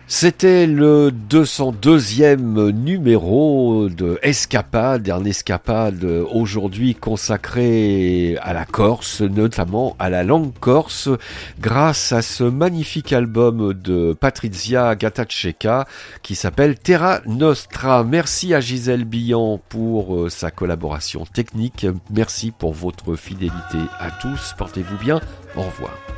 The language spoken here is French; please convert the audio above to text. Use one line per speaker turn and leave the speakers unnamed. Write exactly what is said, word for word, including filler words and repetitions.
C'était le deux cent deuxième numéro de Escapade, un Escapade aujourd'hui consacré à la Corse, notamment à la langue corse, grâce à ce magnifique album de Patrizia Gataceka qui s'appelle Terra Nostra. Merci à Gisèle Billan pour sa collaboration technique. Merci pour votre fidélité à tous. Portez-vous bien. Au revoir.